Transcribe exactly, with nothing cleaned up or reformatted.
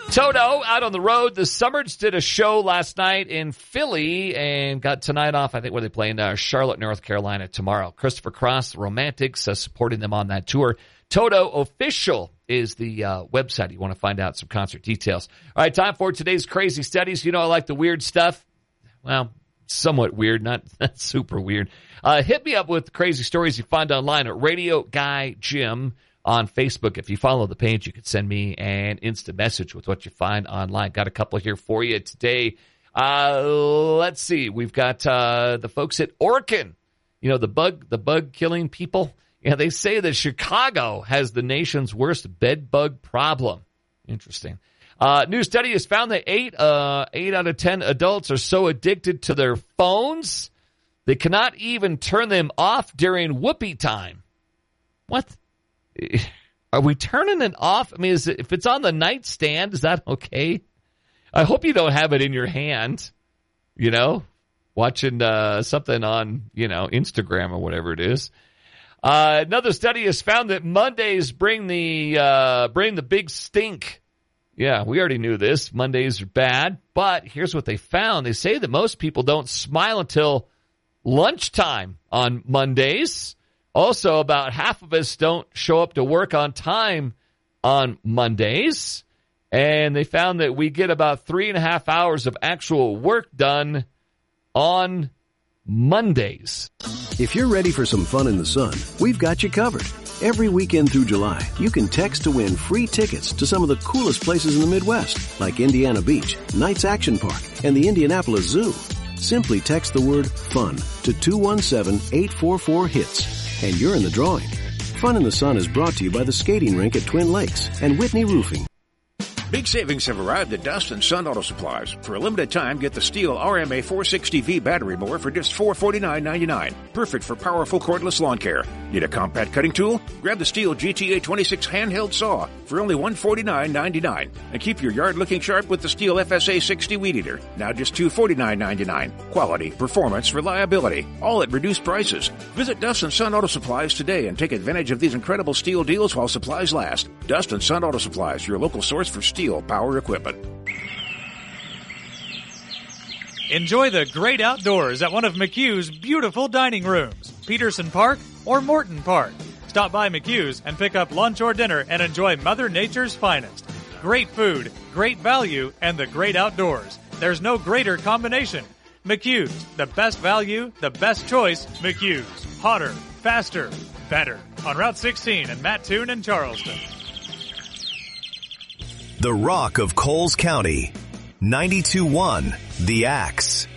Toto out on the road. The Summers did a show last night in Philly and got tonight off. I think where they play in uh, Charlotte, North Carolina tomorrow. Christopher Cross, the Romantics, uh, supporting them on that tour. Toto Official is the uh, website. You want to find out some concert details. All right, time for today's crazy studies. You know I like the weird stuff. Well, somewhat weird, not, not super weird. Uh, hit me up with crazy stories you find online at Radio Guy Jim on Facebook. If you follow the page, you can send me an instant message with what you find online. Got a couple here for you today. Uh, let's see. We've got uh, the folks at Orkin. You know, the bug, the bug killing people. Yeah, they say that Chicago has the nation's worst bed bug problem. Interesting. Uh, new study has found that eight, uh, eight out of ten adults are so addicted to their phones they cannot even turn them off during whoopee time. What? Are we turning it off? I mean, is it, if it's on the nightstand, is that okay? I hope you don't have it in your hand, you know, watching uh, something on, you know, Instagram or whatever it is. Uh, another study has found that Mondays bring the uh, bring the big stink. Yeah, we already knew this. Mondays are bad, but here's what they found. They say that most people don't smile until lunchtime on Mondays. Also, about half of us don't show up to work on time on Mondays. And they found that we get about three and a half hours of actual work done on Mondays. If you're ready for some fun in the sun, we've got you covered. Every weekend through July, you can text to win free tickets to some of the coolest places in the Midwest, like Indiana Beach, Knights Action Park, and the Indianapolis Zoo. Simply text the word FUN to two one seven, eight four four, HITS. And you're in the drawing. Fun in the Sun is brought to you by the skating rink at Twin Lakes and Whitney Roofing. Big savings have arrived at Dust and Sun Auto Supplies. For a limited time, get the Steel R M A four sixty V battery mower for just four hundred forty-nine ninety-nine. Perfect for powerful cordless lawn care. Need a compact cutting tool? Grab the Steel G T A twenty-six handheld saw for only one hundred forty-nine ninety-nine. And keep your yard looking sharp with the Steel F S A sixty weed eater. Now just two hundred forty-nine ninety-nine. Quality, performance, reliability, all at reduced prices. Visit Dust and Sun Auto Supplies today and take advantage of these incredible Steel deals while supplies last. Dust and Sun Auto Supplies, your local source for Steel power equipment. Enjoy the great outdoors at one of McHugh's beautiful dining rooms, Peterson Park or Morton Park. Stop by McHugh's and pick up lunch or dinner and enjoy Mother Nature's finest. Great food, great value, and the great outdoors. There's no greater combination. McHugh's, the best value, the best choice, McHugh's. Hotter, faster, better. On Route sixteen in Mattoon and Charleston. The Rock of Coles County, ninety-two point one The Axe.